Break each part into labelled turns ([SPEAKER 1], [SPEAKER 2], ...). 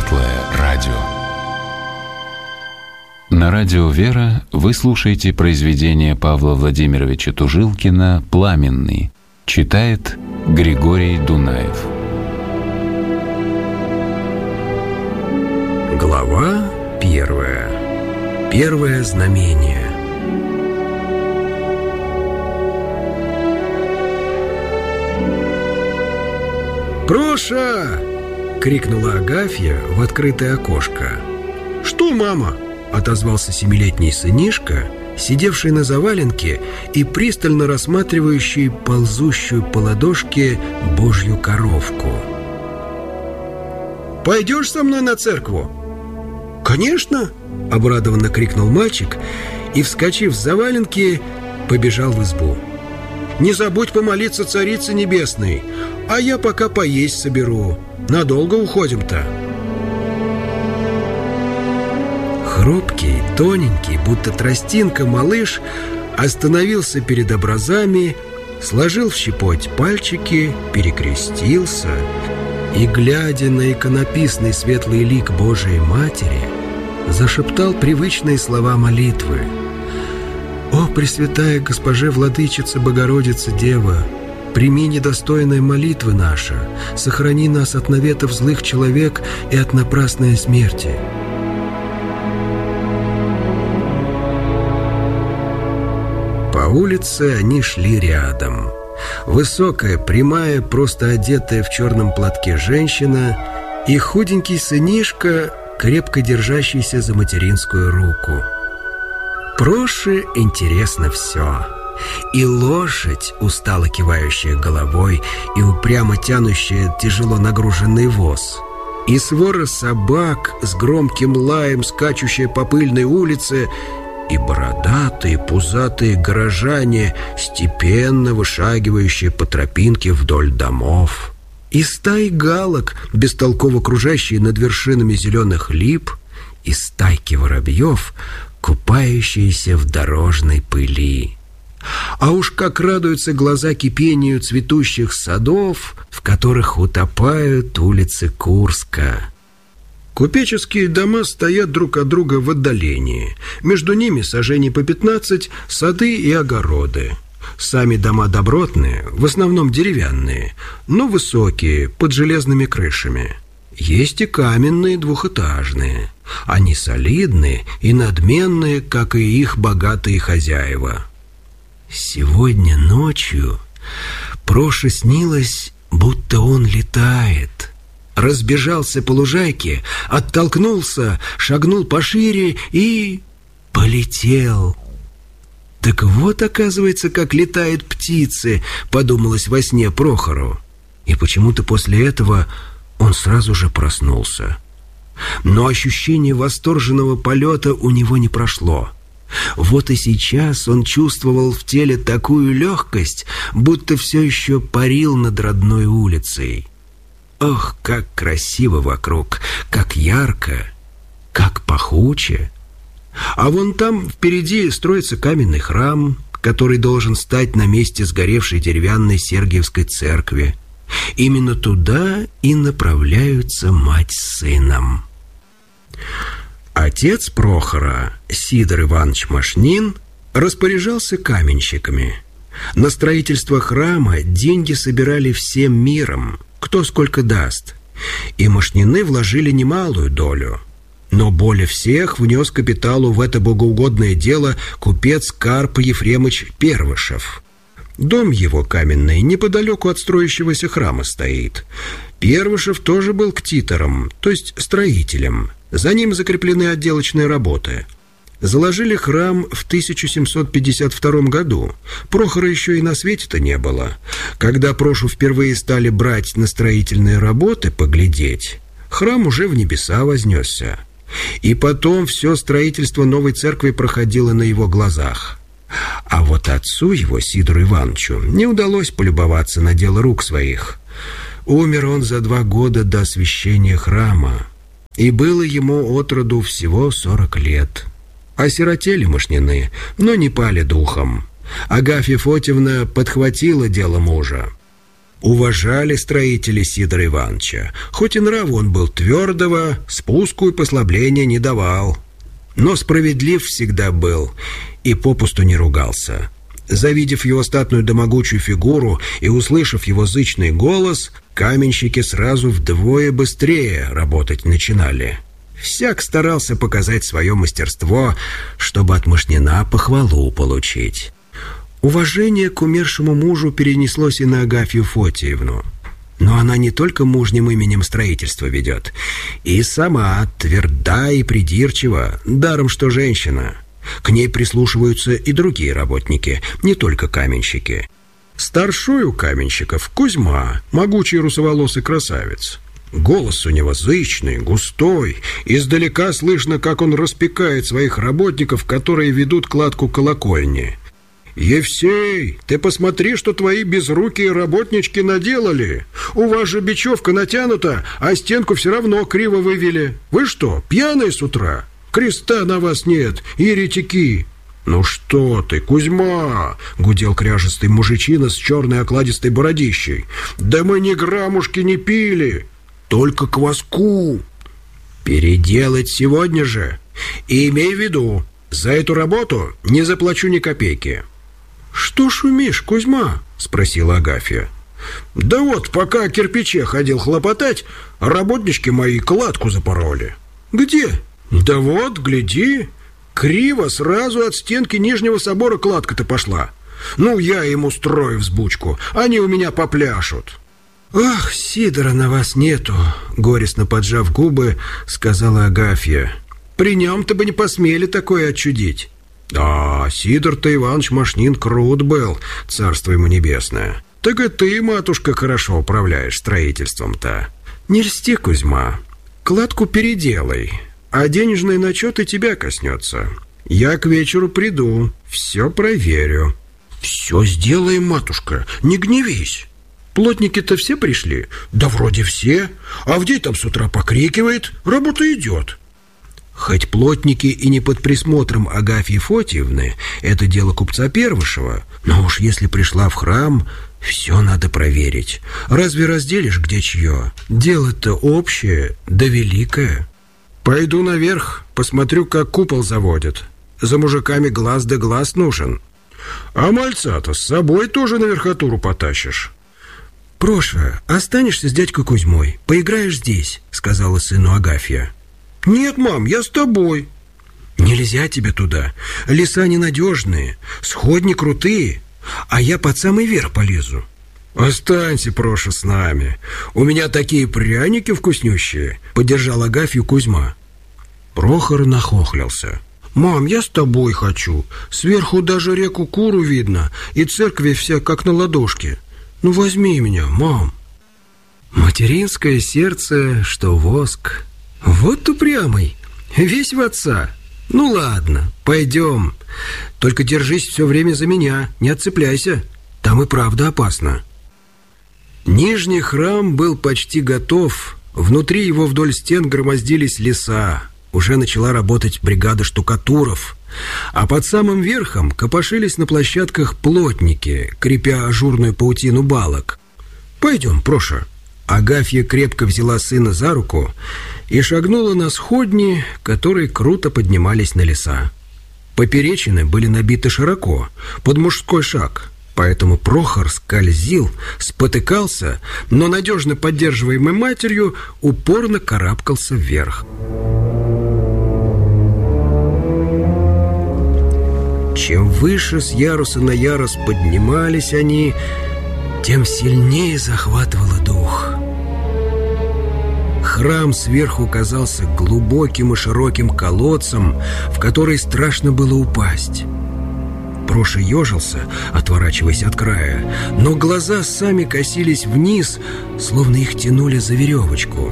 [SPEAKER 1] Светлое радио. На радио «Вера» вы слушаете произведение Павла Владимировича Тужилкина «Пламенный». Читает Григорий Дунаев.
[SPEAKER 2] Глава 1. Первое знамение. «Проша!» — крикнула Агафья в открытое окошко. «Что, мама?» — отозвался 7-летний сынишка, сидевший на заваленке и пристально рассматривающий ползущую по ладошке Божью коровку. «Пойдешь со мной на церкву?» «Конечно!» — обрадованно крикнул мальчик и, вскочив с заваленки, побежал в избу. «Не забудь помолиться Царице Небесной, а я пока поесть соберу. Надолго уходим-то». Хрупкий, тоненький, будто тростинка малыш остановился перед образами, сложил в щепоть пальчики, перекрестился и, глядя на иконописный светлый лик Божией Матери, зашептал привычные слова молитвы. «О, Пресвятая Госпоже Владычица Богородица Дева, прими недостойные молитвы наши, сохрани нас от наветов злых человек и от напрасной смерти». По улице они шли рядом. Высокая, прямая, просто одетая в черном платке женщина и худенький сынишка, крепко держащийся за материнскую руку. Проше интересно все. И лошадь, устало кивающая головой и упрямо тянущая тяжело нагруженный воз, и свора собак с громким лаем, скачущая по пыльной улице, и бородатые, пузатые горожане, степенно вышагивающие по тропинке вдоль домов, и стаи галок, бестолково кружащие над вершинами зеленых лип, и стайки воробьев, купающиеся в дорожной пыли. А уж как радуются глаза кипению цветущих садов, в которых утопают улицы Курска. Купеческие дома стоят друг от друга в отдалении. Между ними сажений по 15 сады и огороды. Сами дома добротные, в основном деревянные, но высокие, под железными крышами. Есть и каменные двухэтажные. Они солидные и надменные, как и их богатые хозяева. Сегодня ночью Проше снилось, будто он летает. Разбежался по лужайке, оттолкнулся, шагнул пошире и полетел. «Так вот, оказывается, как летают птицы», — подумалось во сне Прохору. И почему-то после этого он сразу же проснулся. Но ощущение восторженного полета у него не прошло. Вот и сейчас он чувствовал в теле такую легкость, будто все еще парил над родной улицей. Ох, как красиво вокруг, как ярко, как пахуче. А вон там впереди строится каменный храм, который должен стать на месте сгоревшей деревянной Сергиевской церкви. Именно туда и направляются мать с сыном. Отец Прохора, Сидор Иванович Мошнин, распоряжался каменщиками. На строительство храма деньги собирали всем миром, кто сколько даст. И Мошнины вложили немалую долю. Но более всех внес капиталу в это богоугодное дело купец Карп Ефремыч Первышев. Дом его каменный неподалеку от строящегося храма стоит. Первышев тоже был ктитором, то есть строителем. За ним закреплены отделочные работы. Заложили храм в 1752 году. Прохора еще и на свете-то не было. Когда Прошу впервые стали брать на строительные работы поглядеть, храм уже в небеса вознесся. И потом все строительство новой церкви проходило на его глазах. А вот отцу его, Сидору Ивановичу, не удалось полюбоваться на дело рук своих. Умер он за 2 года до освящения храма, и было ему от роду всего 40 лет. Осиротели Мошнины, но не пали духом. Агафья Фотьевна подхватила дело мужа. Уважали строители Сидора Ивановича. Хоть и нрав он был твердого, спуску и послабления не давал. Но справедлив всегда был и попусту не ругался. Завидев его статную да могучую фигуру и услышав его зычный голос, каменщики сразу вдвое быстрее работать начинали. Всяк старался показать свое мастерство, чтобы от мошнина похвалу получить. Уважение к умершему мужу перенеслось и на Агафью Фотиевну. Но она не только мужним именем строительство ведет, и сама тверда и придирчива, даром что женщина. К ней прислушиваются и другие работники, не только каменщики. Старшой у каменщиков Кузьма, могучий русоволосый красавец. Голос у него зычный, густой. Издалека слышно, как он распекает своих работников, которые ведут кладку колокольни. «Евсей, ты посмотри, что твои безрукие работнички наделали. У вас же бечевка натянута, а стенку все равно криво вывели. Вы что, пьяные с утра? Креста на вас нет, еретики!» «Ну что ты, Кузьма!» — гудел кряжестый мужичина с черной окладистой бородищей. «Да мы ни граммушки не пили, только кваску. Переделать сегодня же. И имей в виду, за эту работу не заплачу ни копейки». «Что шумишь, Кузьма?» — спросила Агафья. «Да вот, пока о кирпиче ходил хлопотать, работнички мои кладку запороли». «Где?» «Да вот, гляди, криво сразу от стенки Нижнего собора кладка-то пошла. Ну, я им устрою взбучку, они у меня попляшут». «Ах, Сидора на вас нету», — горестно поджав губы, сказала Агафья. «При нем-то бы не посмели такое отчудить». «А, Сидор-то Иванович Мошнин крут был, царство ему небесное. Так и ты, матушка, хорошо управляешь строительством-то. Не льсти, Кузьма, кладку переделай, а денежный начет и тебя коснется. Я к вечеру приду, все проверю». «Все сделаем, матушка, не гневись. Плотники-то все пришли?» «Да вроде все. Авдей там с утра покрикивает, работа идет». Хоть плотники и не под присмотром Агафьи Фотиевны, это дело купца Первышева, но уж если пришла в храм, все надо проверить. Разве разделишь, где чье? Дело-то общее, да великое. Пойду наверх, посмотрю, как купол заводят. За мужиками глаз да глаз нужен. А мальца-то с собой тоже на верхотуру потащишь. «Проша, останешься с дядькой Кузьмой, поиграешь здесь», — сказала сыну Агафья. «Нет, мам, я с тобой». «Нельзя тебе туда. Леса ненадежные, сходни крутые, а я под самый верх полезу». «Останься, Проша, с нами. У меня такие пряники вкуснющие», — поддержал Агафью Кузьма. Прохор нахохлился. «Мам, я с тобой хочу. Сверху даже реку Куру видно, и церкви вся как на ладошке. Ну, возьми меня, мам». Материнское сердце, что воск. Вот упрямый, весь в отца. «Ну ладно, пойдем. Только держись все время за меня, не отцепляйся. Там и правда опасно». Нижний храм был почти готов. Внутри его вдоль стен громоздились леса. Уже начала работать бригада штукатуров. А под самым верхом копошились на площадках плотники, крепя ажурную паутину балок. «Пойдем, Проша». Агафья крепко взяла сына за руку и шагнула на сходни, которые круто поднимались на леса. Поперечины были набиты широко, под мужской шаг, поэтому Прохор скользил, спотыкался, но, надежно поддерживаемый матерью, упорно карабкался вверх. Чем выше с яруса на ярус поднимались они, тем сильнее захватывало дух. Храм сверху казался глубоким и широким колодцем, в который страшно было упасть. Проша ежился, отворачиваясь от края, но глаза сами косились вниз, словно их тянули за веревочку.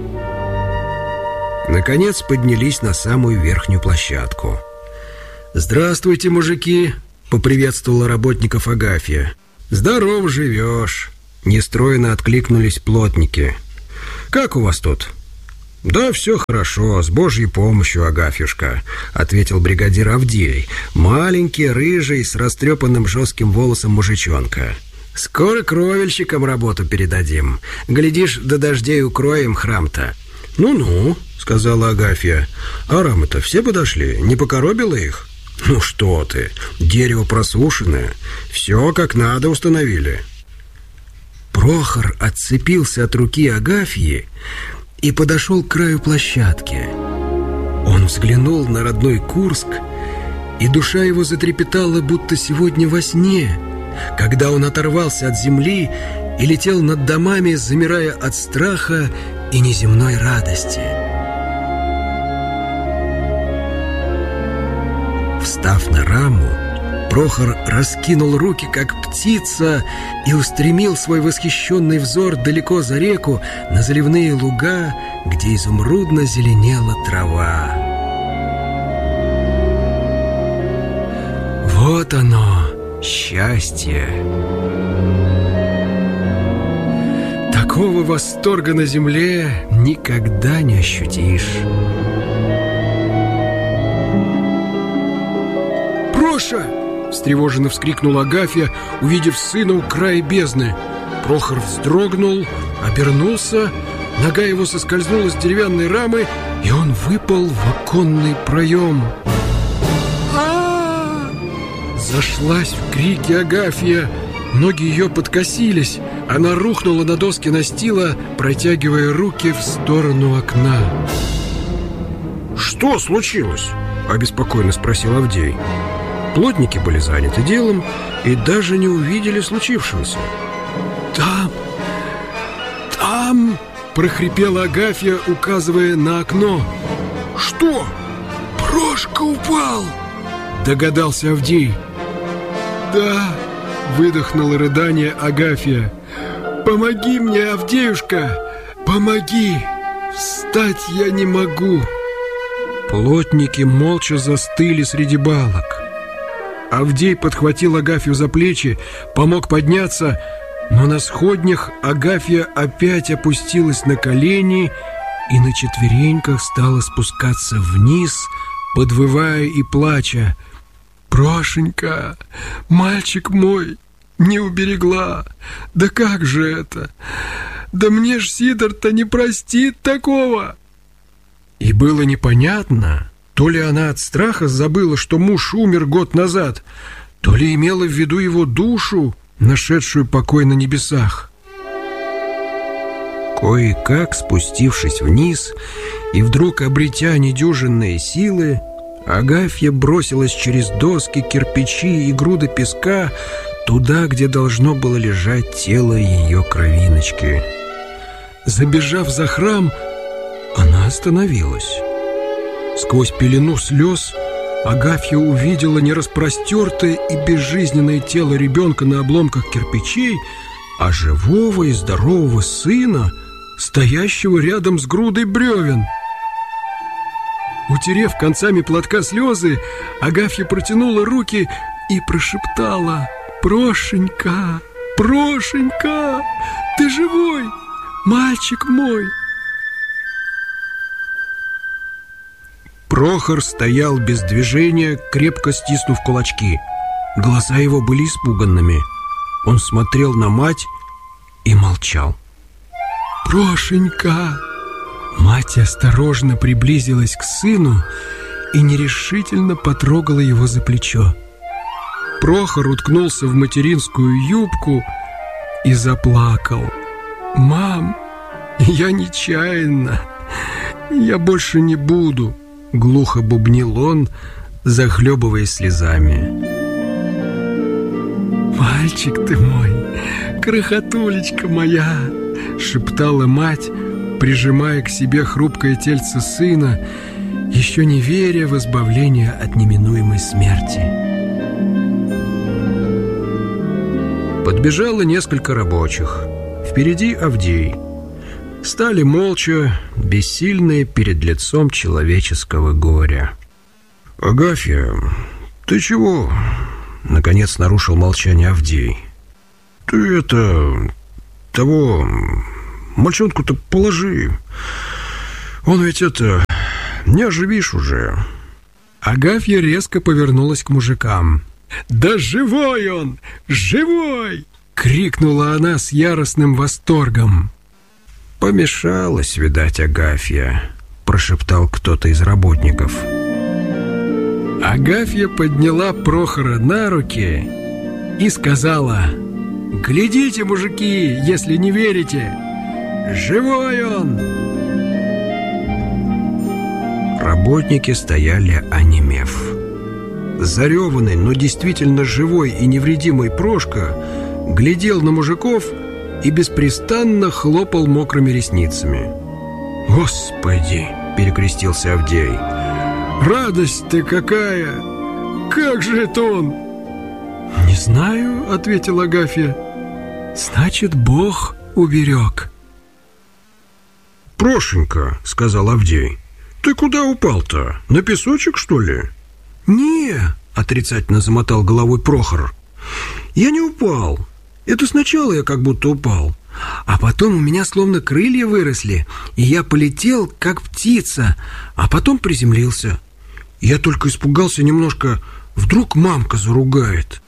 [SPEAKER 2] Наконец поднялись на самую верхнюю площадку. «Здравствуйте, мужики!» — поприветствовала работников Агафья. «Здоров живешь!» — нестройно откликнулись плотники. «Как у вас тут?» «Да все хорошо, с Божьей помощью, Агафьюшка», — ответил бригадир Авдей, маленький, рыжий, с растрепанным жестким волосом мужичонка. Скоро кровельщикам работу передадим. Глядишь, до дождей укроем храм-то. Ну-ну, сказала Агафья. А рамы-то все подошли? Не покоробило их? Ну что ты, дерево просушенное. Все как надо установили. Прохор отцепился от руки Агафьи и подошел к краю площадки. Он взглянул на родной Курск, и душа его затрепетала, будто сегодня во сне, когда он оторвался от земли и летел над домами, замирая от страха и неземной радости. Встав на раму, Прохор раскинул руки, как птица, и устремил свой восхищенный взор далеко за реку, на заливные луга, где изумрудно зеленела трава. Вот оно, счастье! Такого восторга на земле никогда не ощутишь. «Проша!» — встревоженно вскрикнула Агафья, увидев сына у края бездны. Прохор вздрогнул, обернулся, нога его соскользнула с деревянной рамы, и он выпал в оконный проем. Зашлась в крике Агафья. Ноги ее подкосились. Она рухнула на доски настила, протягивая руки в сторону окна. «Что случилось?» — обеспокоенно спросил Авдей. Плотники были заняты делом и даже не увидели случившегося. Там!» — прохрипела Агафья, указывая на окно. «Что? Прошка упал!» — догадался Авдей. «Да!» — выдохнула рыдание Агафья. «Помоги мне, Авдеюшка! Помоги! Встать я не могу!» Плотники молча застыли среди балок. Авдей подхватил Агафью за плечи, помог подняться, но на сходнях Агафья опять опустилась на колени и на четвереньках стала спускаться вниз, подвывая и плача. «Прошенька, мальчик мой, не уберегла! Да как же это? Да мне ж Сидор-то не простит такого!» И было непонятно, то ли она от страха забыла, что муж умер год назад, то ли имела в виду его душу, нашедшую покой на небесах. Кое-как спустившись вниз и вдруг обретя недюжинные силы, Агафья бросилась через доски, кирпичи и груды песка туда, где должно было лежать тело ее кровиночки. Забежав за храм, она остановилась. Сквозь пелену слез Агафья увидела не распростертое и безжизненное тело ребенка на обломках кирпичей, а живого и здорового сына, стоящего рядом с грудой бревен. Утерев концами платка слезы, Агафья протянула руки и прошептала: «Прошенька, Прошенька, ты живой, мальчик мой!» Прохор стоял без движения, крепко стиснув кулачки. Глаза его были испуганными. Он смотрел на мать и молчал. «Прошенька!» Мать осторожно приблизилась к сыну и нерешительно потрогала его за плечо. Прохор уткнулся в материнскую юбку и заплакал. «Мам, я нечаянно, я больше не буду», — глухо бубнил он, захлебываясь слезами. «Мальчик ты мой, крохотулечка моя», — шептала мать, прижимая к себе хрупкое тельце сына, еще не веря в избавление от неминуемой смерти. Подбежало несколько рабочих. Впереди Авдей. Стали молча, бессильные перед лицом человеческого горя. «Агафья, ты чего?» — наконец нарушил молчание Авдей. «Ты того... мальчонку-то положи. Он ведь не оживишь уже». Агафья резко повернулась к мужикам. «Да живой он! Живой!» крикнула она с яростным восторгом. «Помешалась, видать, Агафья», — прошептал кто-то из работников. Агафья подняла Прохора на руки и сказала: «Глядите, мужики, если не верите! Живой он!» Работники стояли, онемев. Зареванный, но действительно живой и невредимый Прошка глядел на мужиков и беспрестанно хлопал мокрыми ресницами. «Господи!» — перекрестился Авдей. «Радость-то какая! Как же это он?» «Не знаю», — ответила Агафья. «Значит, Бог уберег». «Прошенька», — сказал Авдей, — «ты куда упал-то? На песочек, что ли?» «Не», — отрицательно замотал головой Прохор. «Я не упал. Это сначала я как будто упал, а потом у меня словно крылья выросли, и я полетел, как птица, а потом приземлился. Я только испугался немножко, вдруг мамка заругает».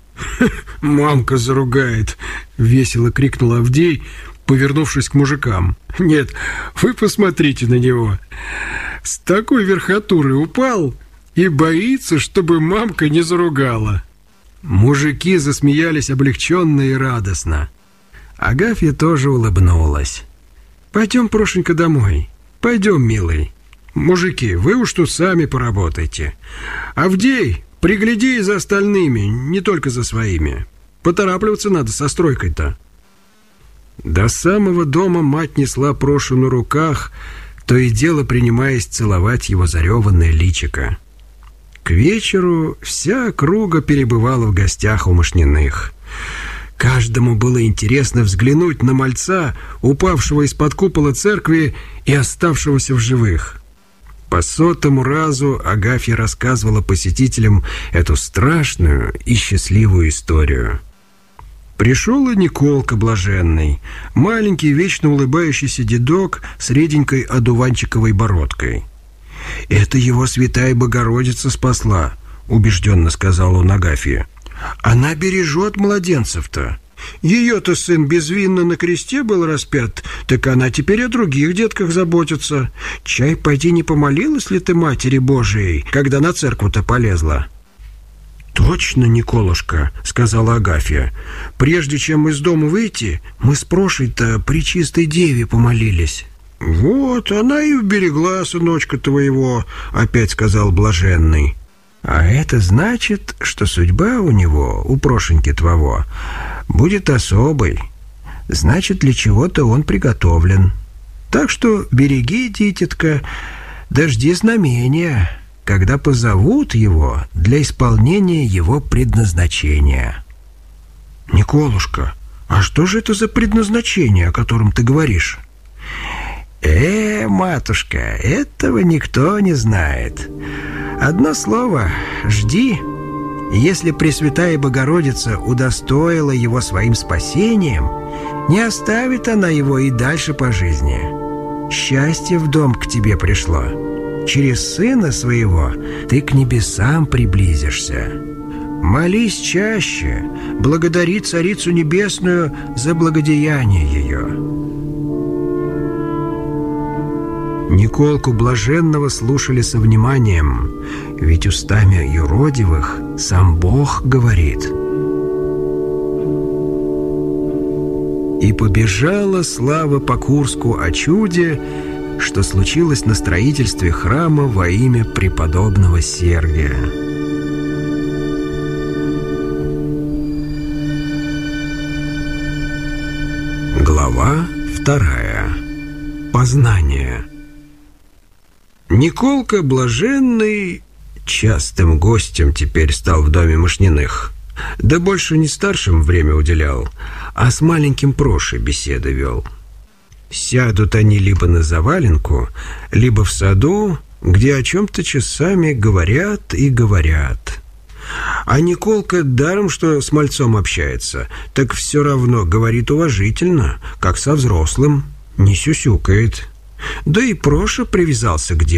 [SPEAKER 2] «Мамка заругает!» — весело крикнул Авдей, повернувшись к мужикам. «Нет, вы посмотрите на него. С такой верхотуры упал и боится, чтобы мамка не заругала». Мужики засмеялись облегченно и радостно. Агафья тоже улыбнулась. «Пойдем, Прошенька, домой. Пойдем, милый. Мужики, вы уж тут сами поработайте. Авдей, пригляди за остальными, не только за своими. Поторапливаться надо со стройкой-то». До самого дома мать несла Прошу на руках, то и дело принимаясь целовать его зареванное личико. К вечеру вся округа перебывала в гостях у Мошниных. Каждому было интересно взглянуть на мальца, упавшего из-под купола церкви и оставшегося в живых. По 100-му разу Агафья рассказывала посетителям эту страшную и счастливую историю. Пришел и Николка блаженный, маленький вечно улыбающийся дедок с реденькой одуванчиковой бородкой. «Это его святая Богородица спасла», — убежденно сказал он Агафье. «Она бережет младенцев-то. Ее-то сын безвинно на кресте был распят, так она теперь о других детках заботится. Чай, пойди, не помолилась ли ты Матери Божией, когда на церкву-то полезла?» «Точно, Николушка», — сказала Агафья. «Прежде чем из дома выйти, мы с Прошей-то Пречистой Деве помолились». «Вот, она и уберегла сыночка твоего», — опять сказал блаженный. «А это значит, что судьба у него, у Прошеньки твоего, будет особой. Значит, для чего-то он приготовлен. Так что береги, дитятка, дожди знамения, когда позовут его для исполнения его предназначения». «Николушка, а что же это за предназначение, о котором ты говоришь?» Матушка, этого никто не знает. Одно слово — жди. Если Пресвятая Богородица удостоила его своим спасением, не оставит она его и дальше по жизни. Счастье в дом к тебе пришло. Через сына своего ты к небесам приблизишься. Молись чаще, благодари Царицу Небесную за благодеяние ее». Николку блаженного слушали со вниманием, ведь устами юродивых сам Бог говорит. И побежала слава по Курску о чуде, что случилось на строительстве храма во имя преподобного Сергия. Глава 2. Познание. Николка блаженный частым гостем теперь стал в доме Мошниных. Да больше не старшим время уделял, а с маленьким Прошей беседы вел. Сядут они либо на заваленку, либо в саду, где о чем-то часами говорят и говорят. А Николка даром, что с мальцом общается, так все равно говорит уважительно, как со взрослым, не сюсюкает. Да и Проша привязался к делу.